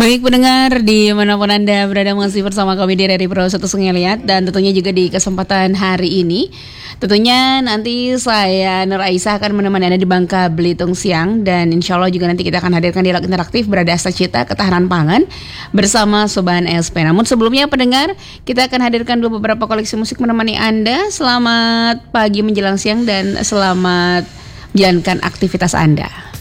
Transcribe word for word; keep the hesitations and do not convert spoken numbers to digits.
Baik pendengar, dimanapun Anda berada masih bersama kami di Radio Pro satu Sengeliat. Dan tentunya juga di kesempatan hari ini, tentunya nanti saya Nur Aisyah akan menemani Anda di Bangka Belitung siang. Dan insya Allah juga nanti kita akan hadirkan dialog interaktif Bradasta Cita Ketahanan Pangan bersama Soban S P. Namun sebelumnya pendengar, kita akan hadirkan dulu beberapa koleksi musik menemani Anda. Selamat pagi menjelang siang dan selamat menjalankan aktivitas Anda.